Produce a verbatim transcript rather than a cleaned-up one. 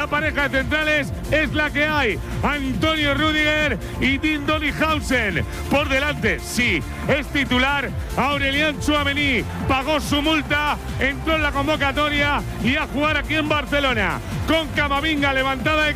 pareja de centrales es la que hay. Antonio Rüdiger y Dean Donninghausen. Por delante, sí, es titular. Aurelian Tchouaméni pagó su multa, entró en la convocatoria y a jugar aquí en Barcelona. Con Camavinga levantada de